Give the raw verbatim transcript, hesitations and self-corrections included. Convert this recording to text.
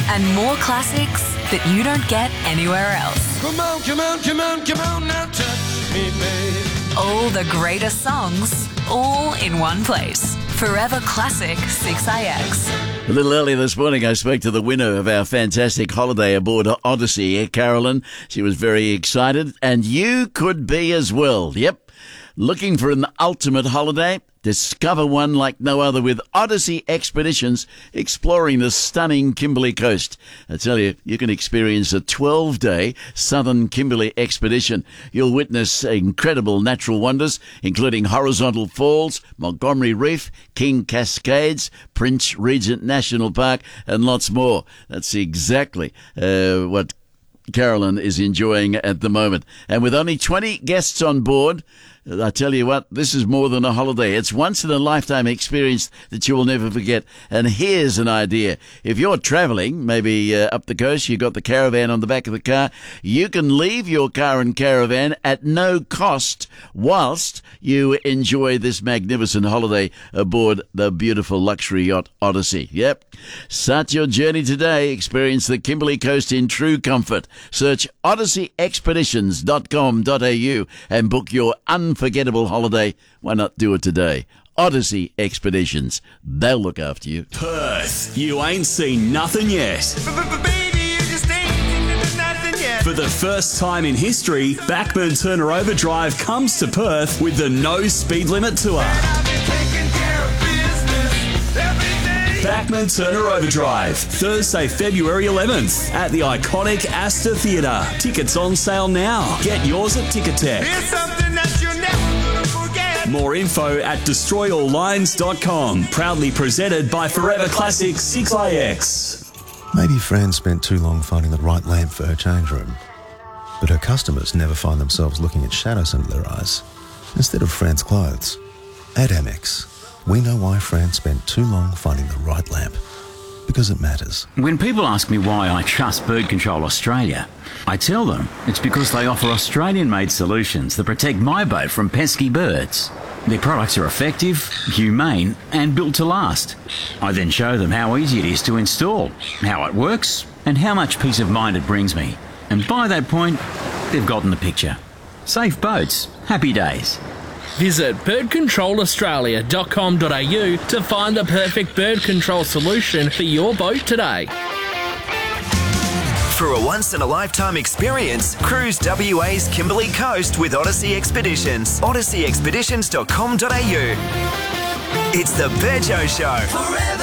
and more classics that you don't get anywhere else. Come on, come on, come on, come on, now touch me, babe. All the greatest songs, all in one place. Forever Classic six A X. A little earlier this morning, I spoke to the winner of our fantastic holiday aboard Odyssey, Carolyn. She was very excited, and you could be as well. Yep. Looking for an ultimate holiday? Discover one like no other with Odyssey Expeditions, exploring the stunning Kimberley coast. I tell you, you can experience a twelve-day southern Kimberley expedition. You'll witness incredible natural wonders, including Horizontal Falls, Montgomery Reef, King Cascades, Prince Regent National Park, and lots more. That's exactly uh, what Carolyn is enjoying at the moment. And with only twenty guests on board, I tell you what, this is more than a holiday. It's once-in-a-lifetime experience that you will never forget. And here's an idea. If you're travelling, maybe uh, up the coast, you've got the caravan on the back of the car, you can leave your car and caravan at no cost whilst you enjoy this magnificent holiday aboard the beautiful luxury yacht Odyssey. Yep. Start your journey today. Experience the Kimberley coast in true comfort. Search odyssey expeditions dot com dot a u and book your unforgettable holiday. Why not do it today? Odyssey Expeditions. They'll look after you. Perth, you ain't seen nothing yet. Baby, you just ain't nothing yet. For the first time in history, Backman Turner Overdrive comes to Perth with the No Speed Limit Tour. I've been taking care of business every day. Backman Turner Overdrive, Thursday, February eleventh at the iconic Astor Theatre. Tickets on sale now. Get yours at Ticketek. It's something that you're never gonna forget. More info at destroy all lines dot com. Proudly presented by Forever Classic six A X. Maybe Fran spent too long finding the right lamp for her change room. But her customers never find themselves looking at shadows under their eyes instead of Fran's clothes. At Amex, we know why Fran spent too long finding the right lamp. Because it matters. When people ask me why I trust Bird Control Australia, I tell them it's because they offer Australian-made solutions that protect my boat from pesky birds. Their products are effective, humane, and built to last. I then show them how easy it is to install, how it works, and how much peace of mind it brings me. And by that point, they've gotten the picture. Safe boats, happy days. Visit bird control australia dot com dot a u to find the perfect bird control solution for your boat today. For a once-in-a-lifetime experience, cruise W A's Kimberley coast with Odyssey Expeditions. odyssey expeditions dot com dot a u. It's the Berjo Show. Forever